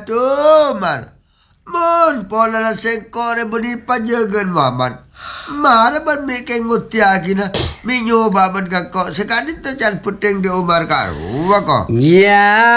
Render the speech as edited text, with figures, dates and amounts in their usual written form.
tu, Mar. Mun pola la sengkore beni pajagan waman. Mar ban mi ke ngutia kina. Mi nyoba ban kakok sekali tu jan puting di Umar karu ko. Ya.